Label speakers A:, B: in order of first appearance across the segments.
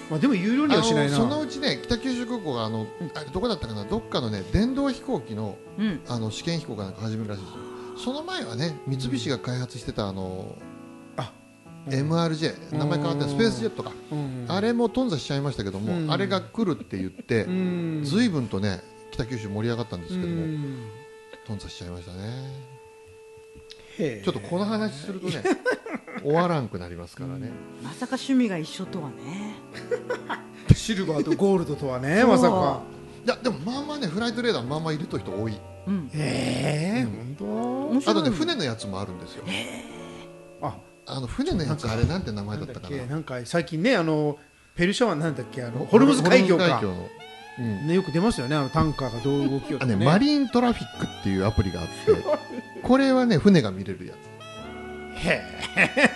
A: まあでも有料にはしないな。
B: そのうちね、北九州空港があれどこだったかな、どっかのね電動飛行機の、試験飛行かなんか始めるらしいですよ。その前はね、三菱が開発してたMRJ、名前変わってスペースジェットか、あれも頓挫しちゃいましたけども、あれが来るって言って随分とね北九州盛り上がったんですけども、頓挫しちゃいましたね。ちょっとこの話するとね終わらんくなりますからね。
C: まさか趣味が一緒とはね。
A: シルバーとゴールドとはね、まさか。
B: いやでもまあまあね、フライトレーダーまあまあいると人多い。
A: 本当。
B: あとね、船のやつもあるんですよ。船のやつ、あれなんて名前だったかな。
A: なんか最近ね、ペルシャ湾なんだっけ、ホルムズ海峡かね、よく出ますよね、タンカーがどう動きようとかね。
B: マリントラフィックっていうアプリがあってこれはね船が見れるやつ。へえ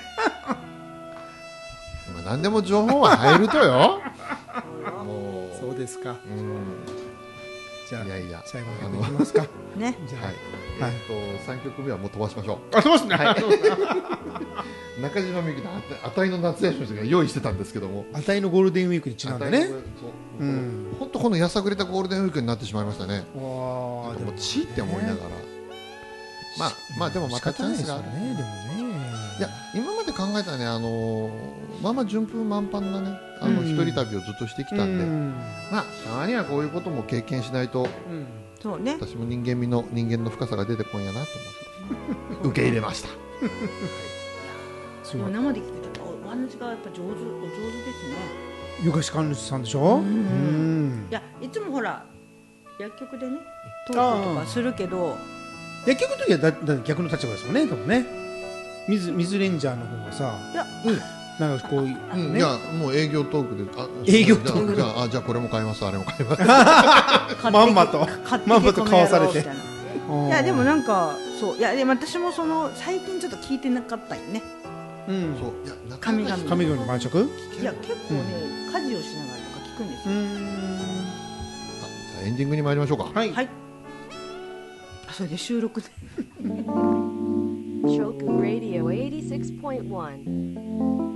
B: 何でも情報は入るとよもう
A: そうですか。じゃあ
B: いやいや
A: 最後までいきますか
C: ね。
A: じゃ
B: あ3曲目はもう飛ばしましょう。
A: 飛ばすね。
B: 中島みゆきのあたいの夏休みが用意してたんですけども、
A: あたいのゴールデンウィークにちなんでね。
B: 本当このやさぐれたゴールデンウィークになってしまいましたね。
A: も
B: うチーって思いながら、まあでもまたチャンスがあるね。でもね、いや今まで考えたらね、まあまあ順風満帆なね一人旅をずっとしてきたんで、まあたまにはこういうことも経験しないと、
C: そうね、
B: 私も人間の深さが出てこんやなと思って受け入れました。
C: 生で聞くとお話がやっぱお上手ですね。
A: 湯河岸神主さんでしょ。
C: いやいつもほら薬局でねトークとかするけど、
A: 薬局の時はだ逆の立場ですよね、多分ね。水レンジャーの方がさ、
C: いや
A: なんかこうい
B: やもう営業トーク
A: で営業トーク
B: でじゃあこれも買います、あれも買います
A: まんまと買わされて。
C: いやでもなんかそう、いやでも私も最近ちょっと聞いてなかったよね。
B: そう、いや
C: 神々
A: の晩酌。
C: いや結構ね、家事をしながらとか聞くんですよ。
B: じゃあエンディングに参りましょうか。
C: はい。それで収録で。
D: Shoku Radio 86.1